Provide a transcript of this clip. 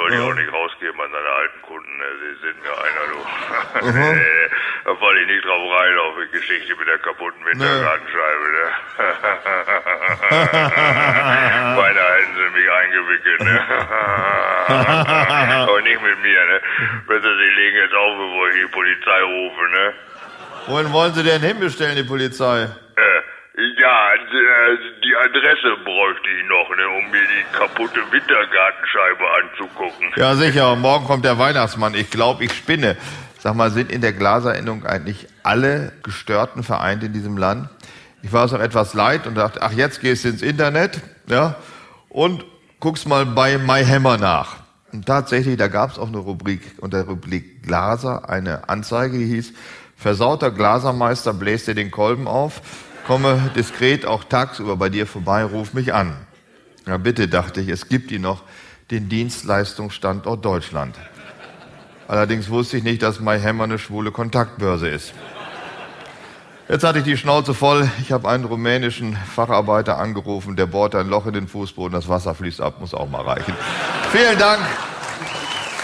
soll die auch nicht rausgeben an seine alten Kunden, ne? Sie sind mir einer, du. Da falle ich nicht drauf rein, auf die Geschichte mit der kaputten Wintergartenscheibe, ne? Beide halten sie mich eingewickelt, ne? Aber nicht mit mir, ne? Besser, sie legen jetzt auf, bevor ich die Polizei rufe, ne? Wohin wollen Sie denn hinbestellen, die Polizei? Ja, die Adresse bräuchte ich noch, ne, um mir die kaputte Wintergartenscheibe anzugucken. Ja, sicher. Morgen kommt der Weihnachtsmann. Ich glaube, ich spinne. Sag mal, sind in der Glaserinnung eigentlich alle Gestörten vereint in diesem Land? Ich war es auch etwas leid und dachte, ach, jetzt gehst du ins Internet, ja, und guckst mal bei MyHammer nach. Und tatsächlich, da gab es auch eine Rubrik, unter der Rubrik Glaser, eine Anzeige, die hieß, versauter Glasermeister bläst dir den Kolben auf, komme diskret auch tagsüber bei dir vorbei, ruf mich an. Ja bitte, dachte ich, es gibt ihn noch, den Dienstleistungsstandort Deutschland. Allerdings wusste ich nicht, dass MyHammer eine schwule Kontaktbörse ist. Jetzt hatte ich die Schnauze voll, ich habe einen rumänischen Facharbeiter angerufen, der bohrt ein Loch in den Fußboden, das Wasser fließt ab, muss auch mal reichen. Vielen Dank.